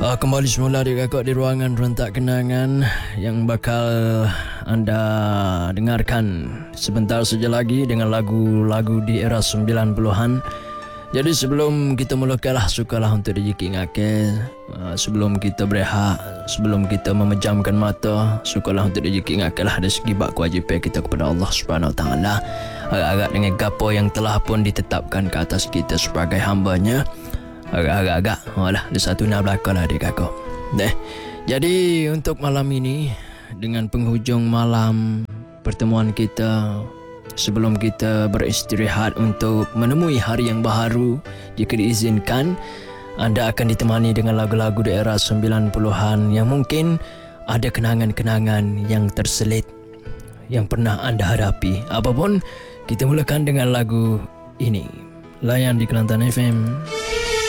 Kembali semula adik-kakak di ruangan rentak kenangan yang bakal anda dengarkan sebentar saja lagi dengan lagu-lagu di era 90-an. Jadi sebelum kita mulakanlah, sukalah untuk rezeki ngake. Sebelum kita berehat, sebelum kita memejamkan mata, sukalah untuk rezeki ngake lah dari segi bak kewajipan kita kepada Allah Subhanahu Wa Taala. Agak-agak dengan gapo yang telah pun ditetapkan ke atas kita sebagai hambanya. Agak-agak walah ada satu nak belakang lah adik kakak. Jadi untuk malam ini, dengan penghujung malam pertemuan kita, sebelum kita beristirahat untuk menemui hari yang baru, jika diizinkan, anda akan ditemani dengan lagu-lagu di era 90-an yang mungkin ada kenangan-kenangan yang terselit yang pernah anda hadapi. Apapun, kita mulakan dengan lagu ini. Layan di Kelantan FM.